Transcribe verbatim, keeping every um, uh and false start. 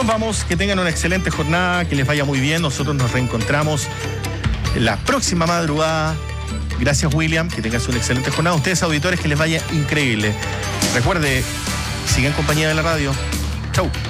vamos, que tengan una excelente jornada, que les vaya muy bien. Nosotros nos reencontramos la próxima madrugada. Gracias, William, que tengas una excelente jornada. Ustedes, auditores, que les vaya increíble. Recuerde, sigan en compañía de la radio. Chau.